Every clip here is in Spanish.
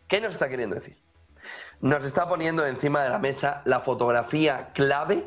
¿Qué nos está queriendo decir? Nos está poniendo encima de la mesa la fotografía clave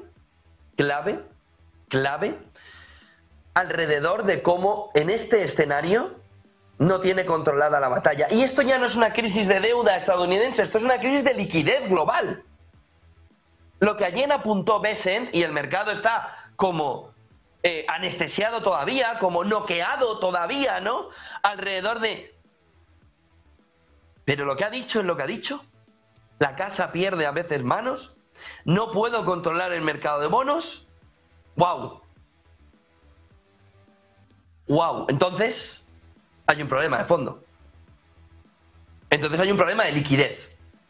alrededor de cómo en este escenario no tiene controlada la batalla. Y esto ya no es una crisis de deuda estadounidense, esto es una crisis de liquidez global. Lo que ayer apuntó Bessent, y el mercado está como anestesiado todavía, como noqueado todavía, ¿no? Alrededor de... Pero lo que ha dicho es lo que ha dicho. La casa pierde a veces manos. No puedo controlar el mercado de bonos. ¡Wow! ¡Wow! Entonces, hay un problema de fondo. Entonces hay un problema de liquidez.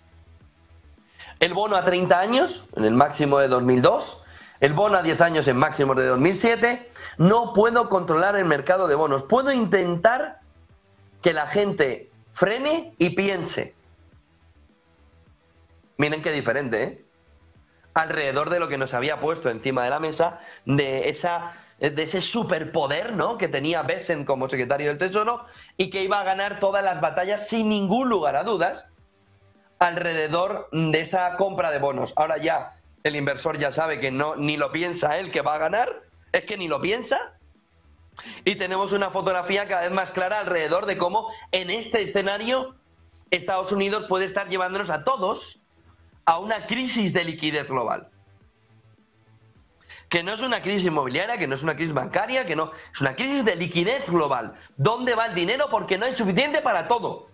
El bono a 30 años, en el máximo de 2002, el bono a 10 años en máximos de 2007, no puedo controlar el mercado de bonos. Puedo intentar que la gente frene y piense. Miren qué diferente, ¿eh? Alrededor de lo que nos había puesto encima de la mesa, de ese superpoder, ¿no?, que tenía Bessent como secretario del Tesoro y que iba a ganar todas las batallas sin ningún lugar a dudas alrededor de esa compra de bonos. Ahora ya el inversor ya sabe que no, ni lo piensa él que va a ganar, es que ni lo piensa. Y tenemos una fotografía cada vez más clara alrededor de cómo en este escenario Estados Unidos puede estar llevándonos a todos a una crisis de liquidez global. Que no es una crisis inmobiliaria, que no es una crisis bancaria, que no, es una crisis de liquidez global. ¿Dónde va el dinero? Porque no hay suficiente para todo.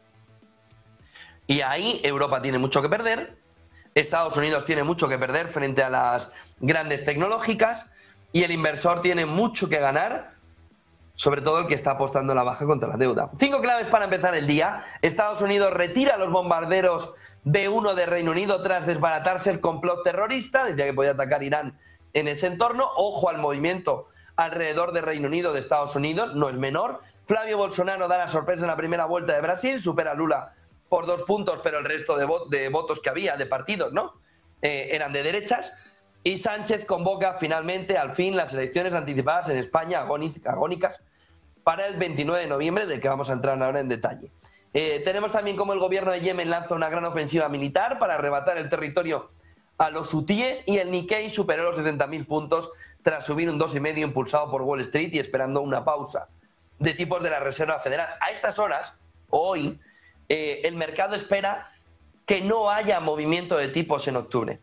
Y ahí Europa tiene mucho que perder, Estados Unidos tiene mucho que perder frente a las grandes tecnológicas y el inversor tiene mucho que ganar, sobre todo el que está apostando en la baja contra la deuda. 5 claves para empezar el día. Estados Unidos retira los bombarderos B-1 de Reino Unido tras desbaratarse el complot terrorista, decía que podía atacar Irán en ese entorno. Ojo al movimiento alrededor de Reino Unido de Estados Unidos, no es menor. Flavio Bolsonaro da la sorpresa en la primera vuelta de Brasil, supera a Lula por 2 puntos, pero el resto de votos que había, de partidos, ¿no?, eran de derechas. Y Sánchez convoca finalmente, al fin, las elecciones anticipadas en España, agónicas, para el 29 de noviembre, del que vamos a entrar ahora en detalle. Tenemos también cómo el gobierno de Yemen lanza una gran ofensiva militar para arrebatar el territorio a los hutíes, y el Nikkei superó los 70.000 puntos tras subir un 2,5 impulsado por Wall Street y esperando una pausa de tipos de la Reserva Federal. A estas horas, hoy, el mercado espera que no haya movimiento de tipos en octubre.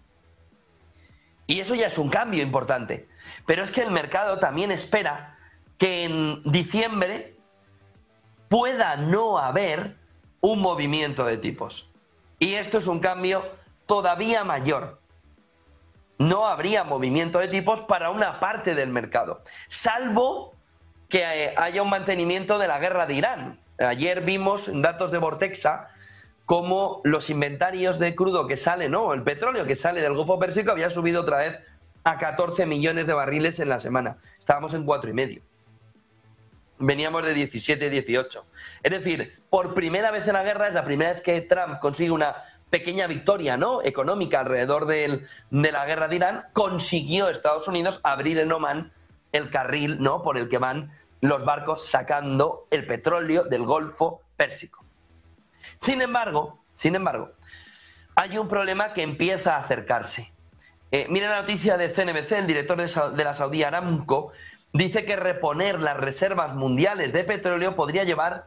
Y eso ya es un cambio importante. Pero es que el mercado también espera que en diciembre pueda no haber un movimiento de tipos. Y esto es un cambio todavía mayor. No habría movimiento de tipos para una parte del mercado, salvo que haya un mantenimiento de la guerra de Irán. Ayer vimos en datos de Vortexa cómo los inventarios de crudo que sale, ¿no?, el petróleo que sale del Golfo Pérsico había subido otra vez a 14 millones de barriles en la semana. Estábamos en 4,5. Veníamos de 17, 18. Es decir, por primera vez en la guerra, es la primera vez que Trump consigue una pequeña victoria, ¿no?, económica alrededor de la guerra de Irán. Consiguió Estados Unidos abrir en Omán el carril, ¿no?, por el que van los barcos sacando el petróleo del Golfo Pérsico. Sin embargo, hay un problema que empieza a acercarse. Mira la noticia de CNBC, el director de la Saudi Aramco dice que reponer las reservas mundiales de petróleo podría llevar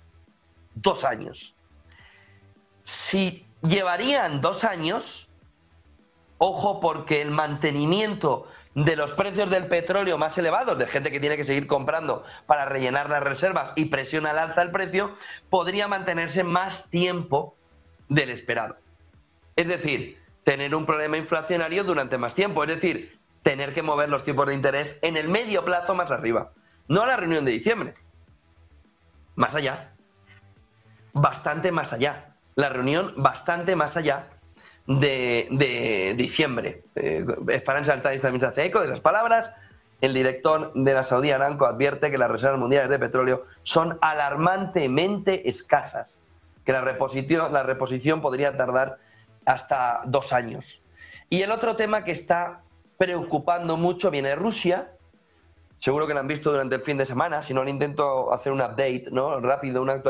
2 años. Si llevarían 2 años, ojo, porque el mantenimiento de los precios del petróleo más elevados, de gente que tiene que seguir comprando para rellenar las reservas y presiona al alza el precio, podría mantenerse más tiempo del esperado. Es decir, tener un problema inflacionario durante más tiempo, es decir, tener que mover los tipos de interés en el medio plazo más arriba. No a la reunión de diciembre, más allá, bastante más allá. La reunión bastante más allá de diciembre. Financial Times también se hace eco de esas palabras. El director de la Saudi Aramco advierte que las reservas mundiales de petróleo son alarmantemente escasas, que la reposición podría tardar hasta 2 años. Y el otro tema que está preocupando mucho viene de Rusia. Seguro que lo han visto durante el fin de semana. Si no, le intento hacer un update, ¿no?, rápido, una actualización.